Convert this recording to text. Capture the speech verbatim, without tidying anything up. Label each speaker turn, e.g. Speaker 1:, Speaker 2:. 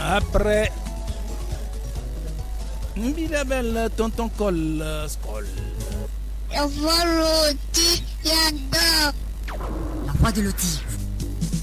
Speaker 1: Après. Mbirabel, tonton Col, Skol.
Speaker 2: La voix de Loti, j'adore.
Speaker 3: La voix de Loti.